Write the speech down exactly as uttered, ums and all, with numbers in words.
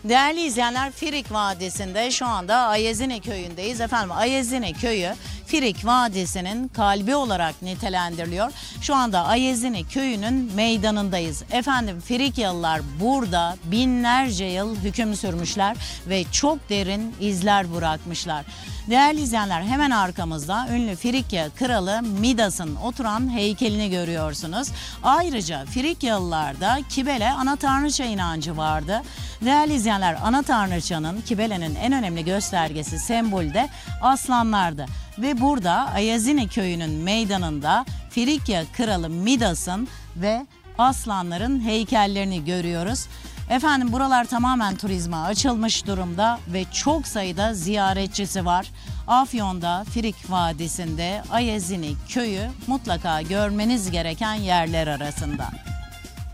Değerli izleyenler, Firik Vadisi'nde şu anda Ayezine köyündeyiz. Efendim, Ayezine köyü Firik Vadisi'nin kalbi olarak nitelendiriliyor. Şu anda Ayezine köyünün meydanındayız. Efendim, Firikyalılar burada binlerce yıl hüküm sürmüşler ve çok derin izler bırakmışlar. Değerli izleyenler, hemen arkamızda ünlü Frikya kralı Midas'ın oturan heykelini görüyorsunuz. Ayrıca Frikyalılarda Kibele ana tanrıça inancı vardı. Değerli izleyenler, ana tanrıçanın, Kibele'nin en önemli göstergesi, sembolü de aslanlardı. Ve burada Ayezine köyünün meydanında Frikya kralı Midas'ın ve aslanların heykellerini görüyoruz. Efendim, buralar tamamen turizme açılmış durumda ve çok sayıda ziyaretçisi var. Afyon'da Firik Vadisi'nde Ayezine köyü mutlaka görmeniz gereken yerler arasında.